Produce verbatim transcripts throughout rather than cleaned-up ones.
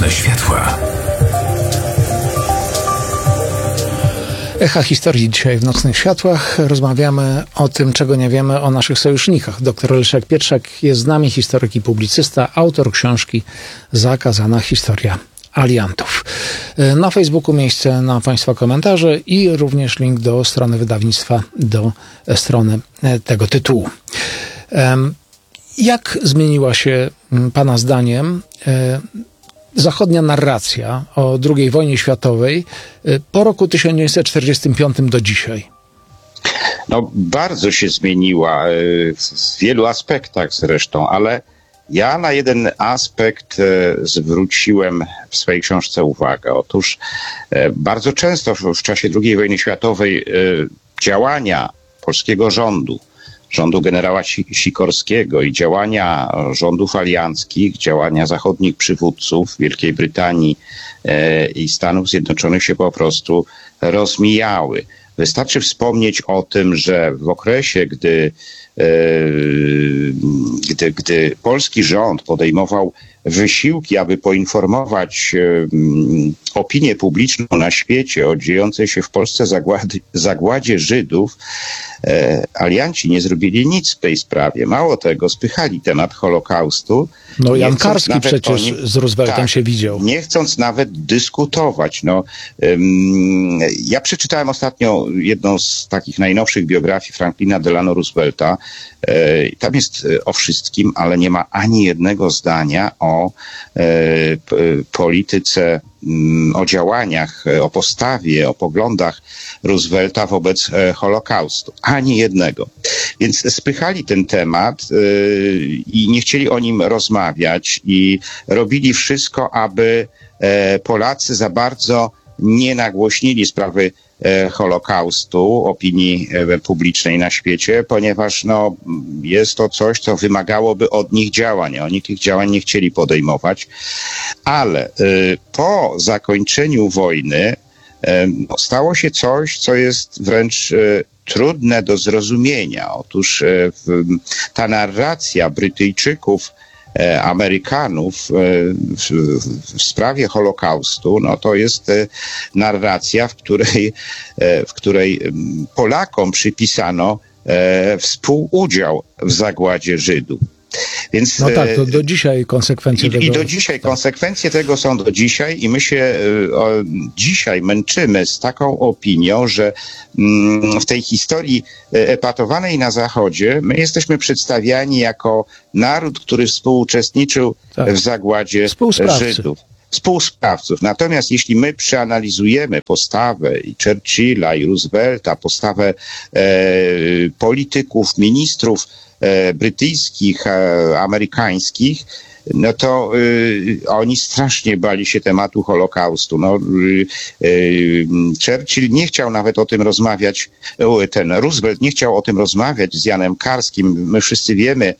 Nocne światła. Echa historii dzisiaj w Nocnych Światłach. Rozmawiamy o tym, czego nie wiemy o naszych sojusznikach. Doktor Leszek Pietrzak jest z nami, historyk i publicysta, autor książki Zakazana historia aliantów. Na Facebooku miejsce na Państwa komentarze i również link do strony wydawnictwa, do strony tego tytułu. Jak zmieniła się Pana zdaniem zachodnia narracja o drugiej wojnie światowej po roku tysiąc dziewięćset czterdziestym piątym do dzisiaj? No, bardzo się zmieniła w wielu aspektach zresztą, ale ja na jeden aspekt zwróciłem w swojej książce uwagę. Otóż bardzo często w czasie drugiej wojny światowej działania polskiego rządu, rządu generała Sikorskiego i działania rządów alianckich, działania zachodnich przywódców Wielkiej Brytanii i Stanów Zjednoczonych się po prostu rozmijały. Wystarczy wspomnieć o tym, że w okresie, gdy, gdy, gdy polski rząd podejmował wysiłki, aby poinformować opinię publiczną na świecie o dziejącej się w Polsce zagładzie, zagładzie Żydów, alianci nie zrobili nic w tej sprawie. Mało tego, spychali temat Holokaustu. No Jan Karski przecież nim, z Rooseveltem tak, się widział. Nie chcąc nawet dyskutować. No, um, ja przeczytałem ostatnio jedną z takich najnowszych biografii Franklina Delano Roosevelta. E, tam jest o wszystkim, ale nie ma ani jednego zdania o e, p, polityce, m, o działaniach, o postawie, o poglądach Roosevelta wobec e, Holokaustu. Ani jednego. Więc spychali ten temat yy, i nie chcieli o nim rozmawiać i robili wszystko, aby e, Polacy za bardzo nie nagłośnili sprawy e, Holokaustu opinii e, publicznej na świecie, ponieważ no, jest to coś, co wymagałoby od nich działań. Oni tych działań nie chcieli podejmować. Ale e, po zakończeniu wojny e, stało się coś, co jest wręcz e, trudne do zrozumienia. Otóż e, ta narracja Brytyjczyków, e, Amerykanów e, w, w sprawie Holokaustu, no to jest e, narracja, w której, e, w której Polakom przypisano e, współudział w zagładzie Żydów. Więc, no tak, to do dzisiaj konsekwencje i, tego... I do dzisiaj, tak. Konsekwencje tego są do dzisiaj i my się o, dzisiaj męczymy z taką opinią, że mm, w tej historii epatowanej na Zachodzie my jesteśmy przedstawiani jako naród, który współuczestniczył tak. w zagładzie Żydów. Współsprawców. Natomiast jeśli my przeanalizujemy postawę i Churchilla, i Roosevelta, postawę e, polityków, ministrów e, brytyjskich, e, amerykańskich, no to y, oni strasznie bali się tematu Holokaustu. No, y, y, Churchill nie chciał nawet o tym rozmawiać, ten Roosevelt nie chciał o tym rozmawiać z Janem Karskim. My wszyscy wiemy,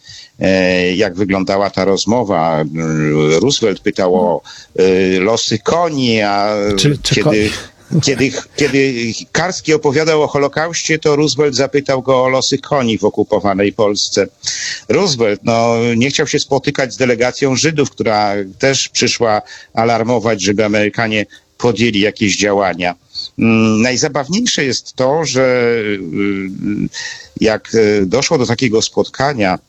e, jak wyglądała ta rozmowa. Roosevelt pytał o y, losy koni, a czy, czy kiedy... koni? Kiedy, kiedy Karski opowiadał o Holokauście, to Roosevelt zapytał go o losy koni w okupowanej Polsce. Roosevelt no, nie chciał się spotykać z delegacją Żydów, która też przyszła alarmować, żeby Amerykanie podjęli jakieś działania. Najzabawniejsze jest to, że jak doszło do takiego spotkania,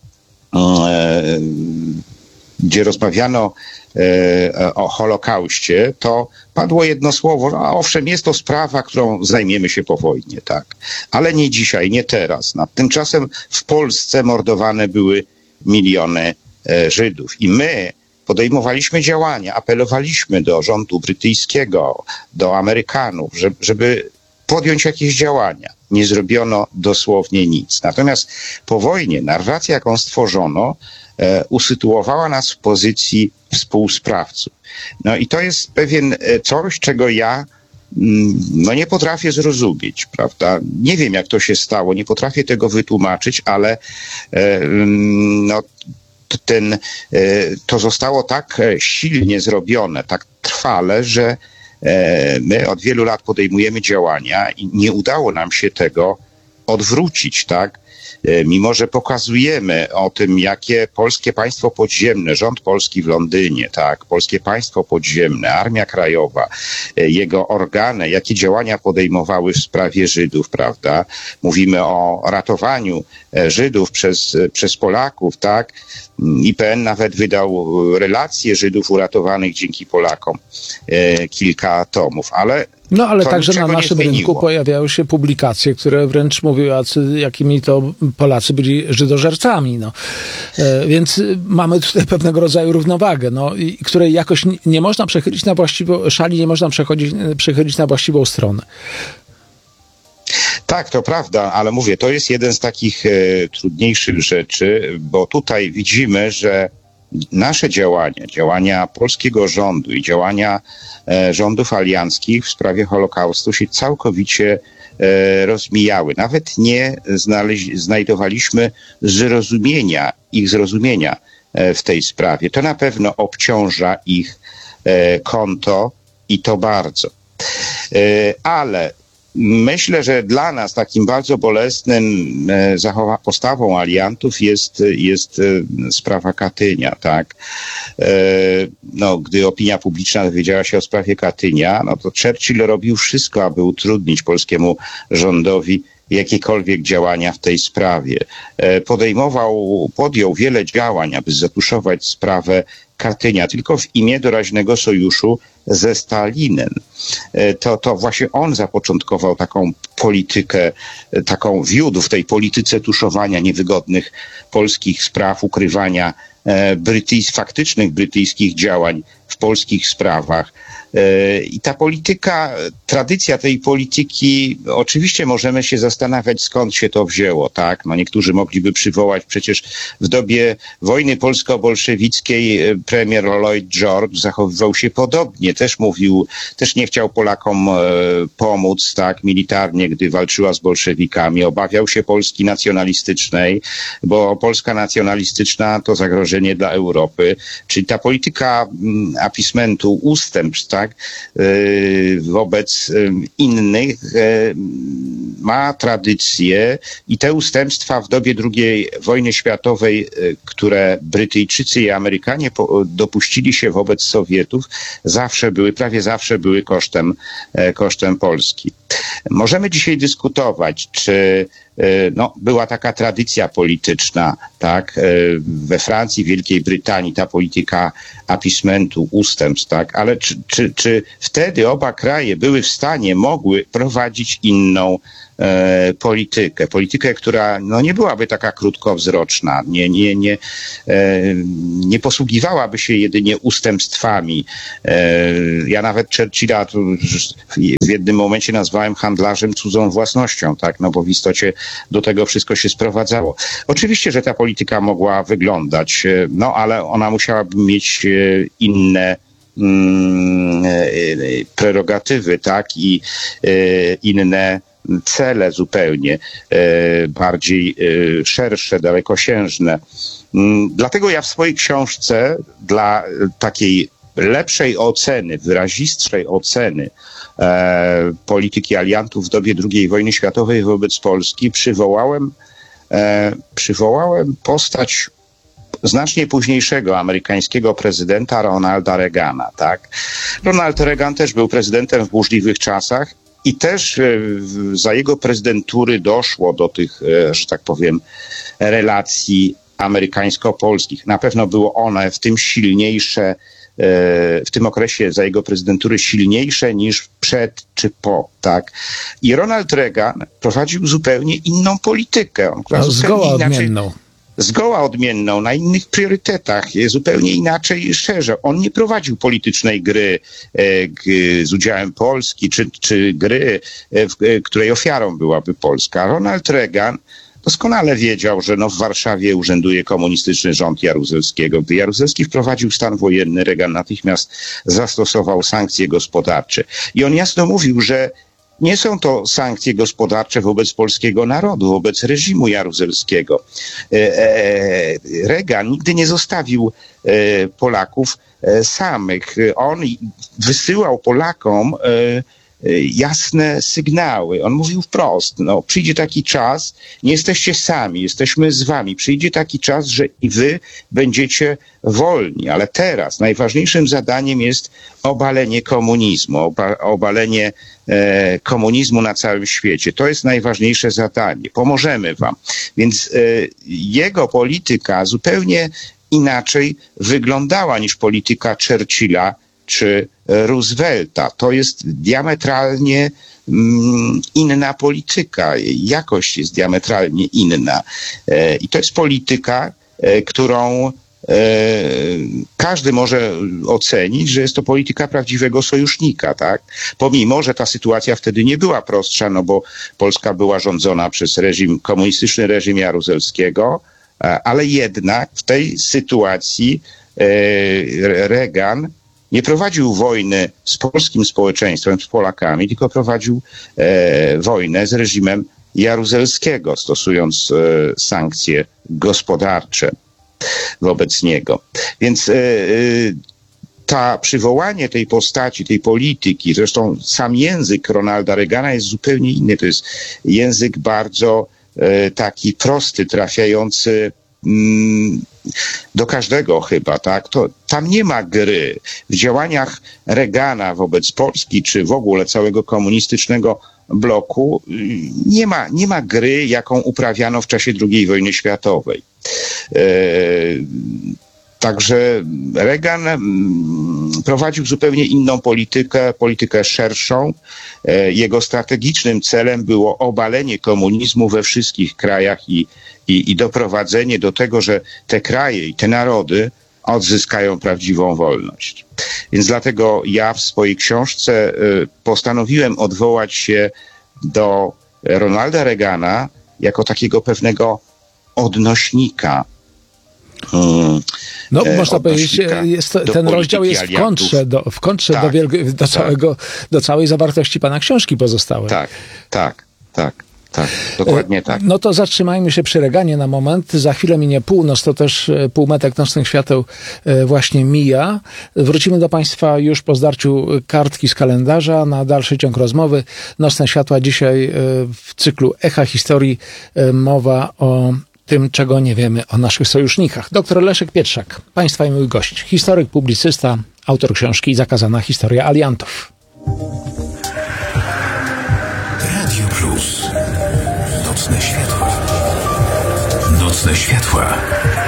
gdzie rozmawiano o Holokauście, to padło jedno słowo, no owszem, jest to sprawa, którą zajmiemy się po wojnie, tak. Ale nie dzisiaj, nie teraz. No, tymczasem w Polsce mordowane były miliony e, Żydów. I my podejmowaliśmy działania, apelowaliśmy do rządu brytyjskiego, do Amerykanów, żeby, żeby podjąć jakieś działania. Nie zrobiono dosłownie nic. Natomiast po wojnie narracja, jaką stworzono, e, usytuowała nas w pozycji współsprawców. No i to jest pewien coś, czego ja no nie potrafię zrozumieć, prawda? Nie wiem, jak to się stało, nie potrafię tego wytłumaczyć, ale e, no, ten, to zostało tak silnie zrobione, tak trwale, że my od wielu lat podejmujemy działania i nie udało nam się tego odwrócić, tak? mimo że pokazujemy o tym, jakie polskie państwo podziemne, rząd polski w Londynie, tak, polskie państwo podziemne, Armia Krajowa, jego organy, jakie działania podejmowały w sprawie Żydów, prawda? Mówimy o ratowaniu Żydów przez, przez Polaków, tak? I P N nawet wydał relacje Żydów uratowanych dzięki Polakom, e, kilka tomów, ale No ale także na naszym rynku pojawiały się publikacje, które wręcz mówiły, jakimi to Polacy byli żydożercami. No. E, więc mamy tutaj pewnego rodzaju równowagę, no, i, której jakoś nie, nie można przechylić na właściwą, szali nie można przechodzić, przechylić na właściwą stronę. Tak, to prawda, ale mówię, to jest jeden z takich e, trudniejszych rzeczy, bo tutaj widzimy, że nasze działania, działania polskiego rządu i działania e, rządów alianckich w sprawie Holokaustu się całkowicie e, rozmijały. Nawet nie znaleźli, znajdowaliśmy zrozumienia, ich zrozumienia e, w tej sprawie. To na pewno obciąża ich e, konto i to bardzo. E, ale myślę, że dla nas takim bardzo bolesnym zachowa- postawą aliantów jest, jest sprawa Katynia, tak? No, gdy opinia publiczna dowiedziała się o sprawie Katynia, no to Churchill robił wszystko, aby utrudnić polskiemu rządowi jakiekolwiek działania w tej sprawie. Podejmował, podjął wiele działań, aby zatuszować sprawę Katynia, tylko w imię doraźnego sojuszu ze Stalinem. To, to właśnie on zapoczątkował taką politykę, taką wiódł w tej polityce tuszowania niewygodnych polskich spraw, ukrywania brytyjs, faktycznych brytyjskich działań w polskich sprawach. I ta polityka, tradycja tej polityki, oczywiście możemy się zastanawiać, skąd się to wzięło, tak? No niektórzy mogliby przywołać przecież w dobie wojny polsko-bolszewickiej premier Lloyd George zachowywał się podobnie, też mówił, też nie chciał Polakom e, pomóc, tak, militarnie, gdy walczyła z bolszewikami, obawiał się Polski nacjonalistycznej, bo Polska nacjonalistyczna to zagrożenie dla Europy, czyli ta polityka m, appeasementu, ustępstw, tak, wobec innych ma tradycję i te ustępstwa w dobie drugiej wojny światowej, które Brytyjczycy i Amerykanie dopuścili się wobec Sowietów, zawsze były, prawie zawsze były kosztem, kosztem Polski. Możemy dzisiaj dyskutować, czy no, była taka tradycja polityczna, tak, we Francji, Wielkiej Brytanii, ta polityka appeasementu, ustępstw, tak, ale czy, czy, czy wtedy oba kraje były w stanie, mogły prowadzić inną e, politykę, politykę, która no, nie byłaby taka krótkowzroczna, nie, nie, nie, e, nie posługiwałaby się jedynie ustępstwami. E, ja nawet Churchilla w jednym momencie nazwałem handlarzem cudzą własnością, tak, no bo w istocie do tego wszystko się sprowadzało. Oczywiście, że ta polityka mogła wyglądać, no ale ona musiałaby mieć inne mm, prerogatywy, tak, i inne cele zupełnie bardziej szersze, dalekosiężne. Dlatego ja w swojej książce dla takiej lepszej oceny, wyrazistszej oceny e, polityki aliantów w dobie drugiej wojny światowej wobec Polski przywołałem, e, przywołałem postać znacznie późniejszego amerykańskiego prezydenta Ronalda Reagana, tak? Ronald Reagan też był prezydentem w burzliwych czasach i też e, za jego prezydentury doszło do tych, e, że tak powiem, relacji amerykańsko-polskich. Na pewno były one w tym silniejsze, w tym okresie za jego prezydentury silniejsze niż przed czy po, tak? I Ronald Reagan prowadził zupełnie inną politykę. On no, zgoła odmienną. Zgoła odmienną, na innych priorytetach, zupełnie inaczej, szerzej. On nie prowadził politycznej gry e, g, z udziałem Polski, czy, czy gry, e, w, e, której ofiarą byłaby Polska. Ronald Reagan doskonale wiedział, że no w Warszawie urzęduje komunistyczny rząd Jaruzelskiego. Gdy Jaruzelski wprowadził stan wojenny, Reagan natychmiast zastosował sankcje gospodarcze. I on jasno mówił, że nie są to sankcje gospodarcze wobec polskiego narodu, wobec reżimu jaruzelskiego. Reagan nigdy nie zostawił Polaków samych. On wysyłał Polakom jasne sygnały. On mówił wprost, no, przyjdzie taki czas, nie jesteście sami, jesteśmy z wami. Przyjdzie taki czas, że i wy będziecie wolni, ale teraz najważniejszym zadaniem jest obalenie komunizmu, oba, obalenie e, komunizmu na całym świecie. To jest najważniejsze zadanie. Pomożemy wam. Więc e, jego polityka zupełnie inaczej wyglądała niż polityka Churchilla czy Roosevelta. To jest diametralnie mm, inna polityka. Jakość jest diametralnie inna. E, I to jest polityka, e, którą e, każdy może ocenić, że jest to polityka prawdziwego sojusznika, tak? Pomimo, że ta sytuacja wtedy nie była prostsza, no bo Polska była rządzona przez reżim, komunistyczny reżim Jaruzelskiego, ale jednak w tej sytuacji e, Reagan nie prowadził wojny z polskim społeczeństwem, z Polakami, tylko prowadził e, wojnę z reżimem Jaruzelskiego, stosując e, sankcje gospodarcze wobec niego. Więc e, ta przywołanie tej postaci, tej polityki, zresztą sam język Ronalda Reagana jest zupełnie inny. To jest język bardzo e, taki prosty, trafiający mm, do każdego chyba, tak? To, tam nie ma gry. W działaniach Reagana wobec Polski, czy w ogóle całego komunistycznego bloku nie ma, nie ma gry, jaką uprawiano w czasie drugiej wojny światowej. E, Także Reagan prowadził zupełnie inną politykę, politykę szerszą. Jego strategicznym celem było obalenie komunizmu we wszystkich krajach i, i, i doprowadzenie do tego, że te kraje i te narody odzyskają prawdziwą wolność. Więc dlatego ja w swojej książce postanowiłem odwołać się do Ronalda Reagana jako takiego pewnego odnośnika. Hmm. No, e, można powiedzieć, jest, ten rozdział jest w kontrze do, w kontrze tak, do, wielg- do, całego, tak. do całej zawartości pana książki pozostałej. Tak, tak, tak. Tak, dokładnie tak. No to zatrzymajmy się przy Reaganie na moment. Za chwilę minie północ, to też półmetek nocnych świateł właśnie mija. Wrócimy do państwa już po zdarciu kartki z kalendarza na dalszy ciąg rozmowy. Nocne światła dzisiaj w cyklu Echa Historii mowa o tym, czego nie wiemy o naszych sojusznikach. Doktor Leszek Pietrzak, państwa i mój gość. Historyk, publicysta, autor książki Zakazana historia aliantów. Radio Plus. Nocne światła. Nocne światła.